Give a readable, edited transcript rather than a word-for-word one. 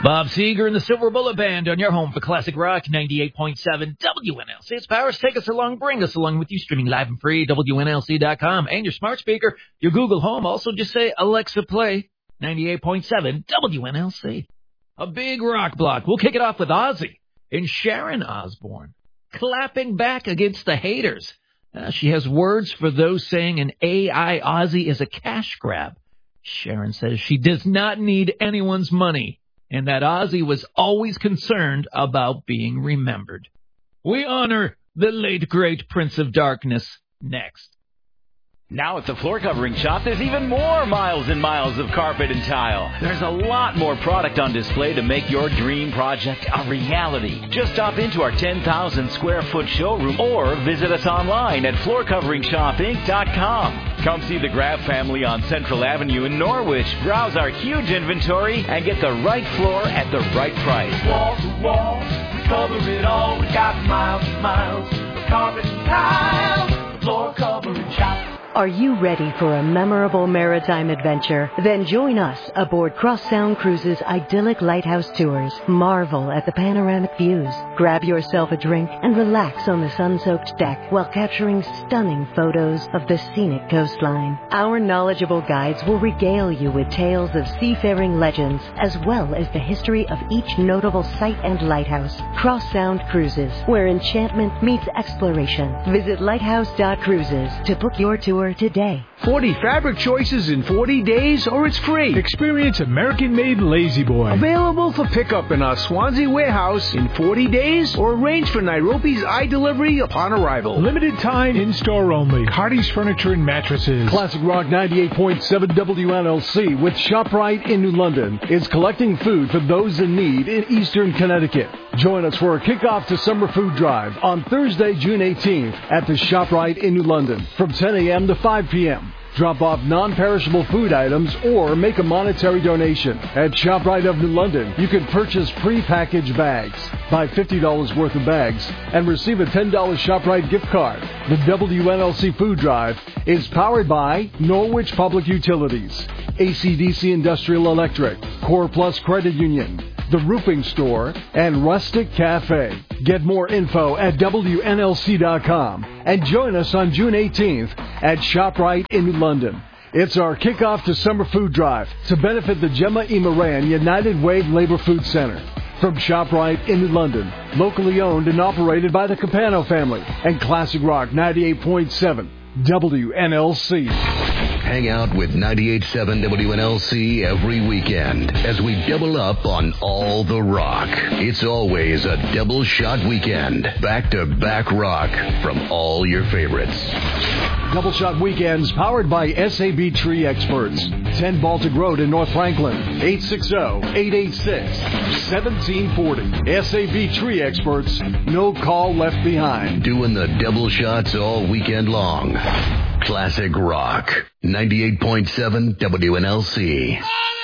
Bob Seger and the Silver Bullet Band on your home for Classic Rock 98.7 WNLC. It's Powers. Take us along, bring us along with you, streaming live and free, WNLC.com, and your smart speaker, your Google Home. Also just say, Alexa, play 98.7 WNLC. A big rock block. We'll kick it off with Ozzy and Sharon Osbourne, clapping back against the haters. She has words for those saying an AI Ozzy is a cash grab. Sharon says she does not need anyone's money, and that Ozzy was always concerned about being remembered. We honor the late, great Prince of Darkness next. Now at the Floor Covering Shop, there's even more miles and miles of carpet and tile. There's a lot more product on display to make your dream project a reality. Just stop into our 10,000 square foot showroom or visit us online at floorcoveringshopinc.com. Come see the Grab family on Central Avenue in Norwich. Browse our huge inventory and get the right floor at the right price. Wall to wall, we cover it all. We got miles and miles of carpet and tile. Floor Covering Shop. Are you ready for a memorable maritime adventure? Then join us aboard Cross Sound Cruises' idyllic lighthouse tours. Marvel at the panoramic views. Grab yourself a drink and relax on the sun-soaked deck while capturing stunning photos of the scenic coastline. Our knowledgeable guides will regale you with tales of seafaring legends as well as the history of each notable site and lighthouse. Cross Sound Cruises, where enchantment meets exploration. Visit lighthouse.cruises to book your tour today. 40 fabric choices in 40 days or it's free. Experience American-made Lazy Boy. Available for pickup in our Swansea warehouse in 40 days or arrange for Nairobi's iDelivery upon arrival. Limited time in-store only. Hardy's Furniture and Mattresses. Classic Rock 98.7 WNLC with ShopRite in New London is collecting food for those in need in Eastern Connecticut. Join us for a kickoff to summer food drive on Thursday, June 18th at the ShopRite in New London from 10 a.m. to 5 p.m. Drop off non-perishable food items or make a monetary donation. At ShopRite of New London, you can purchase pre-packaged bags. Buy $50 worth of bags and receive a $10 ShopRite gift card. The WNLC Food Drive is powered by Norwich Public Utilities, AC/DC Industrial Electric, Core Plus Credit Union, The Roofing Store, and Rustic Cafe. Get more info at WNLC.com and join us on June 18th at ShopRite in New London. It's our kickoff to summer food drive to benefit the Gemma E. Moran United Way Labor Food Center. From ShopRite in New London, locally owned and operated by the Capano family and Classic Rock 98.7 WNLC. Hang out with 98.7 WNLC every weekend as we double up on all the rock. It's always a double shot weekend. Back-to-back rock from all your favorites. Double Shot Weekends powered by SAB Tree Experts. 10 Baltic Road in North Franklin. 860-886-1740. SAB Tree Experts. No call left behind. Doing the double shots all weekend long. Classic Rock. 98.7 WNLC.